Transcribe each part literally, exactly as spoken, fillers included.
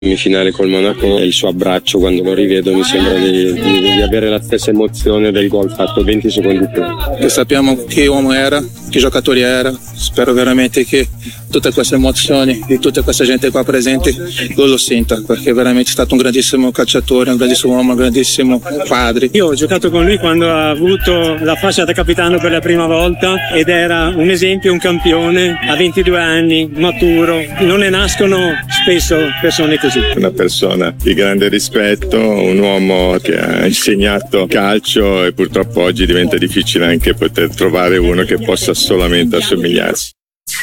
semifinale col Monaco e il suo abbraccio quando lo rivedo mi sembra di, di, di avere la stessa emozione del gol fatto venti secondi prima. Che sappiamo che uomo era, che giocatore era, spero veramente che tutte queste emozioni di tutta questa gente qua presente lo, lo senta, perché è veramente stato un grandissimo calciatore, un grandissimo uomo, un grandissimo padre. Io ho giocato con lui quando ha avuto la fascia da capitano per la prima volta ed era un esempio, un campione, a ventidue anni, maturo, non ne nascono spesso persone così. Una persona di grande rispetto, un uomo che ha insegnato calcio e purtroppo oggi diventa difficile anche poter trovare uno che possa solamente assomigliarsi.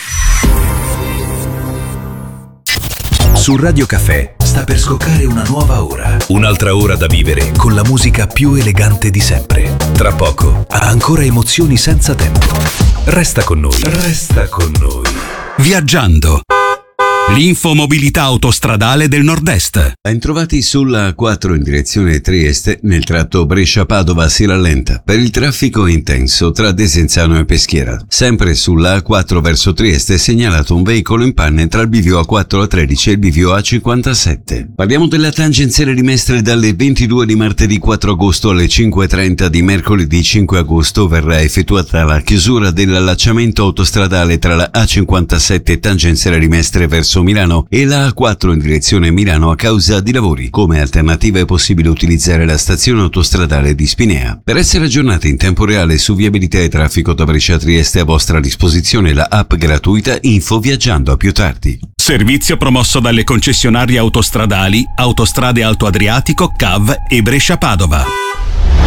Su Radio Caffè sta per scoccare una nuova ora. Un'altra ora da vivere con la musica più elegante di sempre. Tra poco ha ancora emozioni senza tempo. Resta con noi. Resta con noi. Viaggiando. L'infomobilità autostradale del Nord-Est. Ben trovati sulla A quattro in direzione Trieste nel tratto Brescia-Padova si rallenta per il traffico intenso tra Desenzano e Peschiera. Sempre sulla A quattro verso Trieste è segnalato un veicolo in panne tra il bivio A quattro A tredici e il bivio A cinquantasette. Parliamo della tangenziale di Mestre dalle ventidue di martedì quattro agosto alle cinque e trenta di mercoledì cinque agosto verrà effettuata la chiusura dell'allacciamento autostradale tra la A cinquantasette e tangenziale di Mestre verso Milano e la A quattro in direzione Milano a causa di lavori. Come alternativa è possibile utilizzare la stazione autostradale di Spinea. Per essere aggiornati in tempo reale su viabilità e traffico da Brescia a Trieste, a vostra disposizione la app gratuita Info Viaggiando. A più tardi. Servizio promosso dalle concessionarie autostradali Autostrade Alto Adriatico, C A V e Brescia Padova.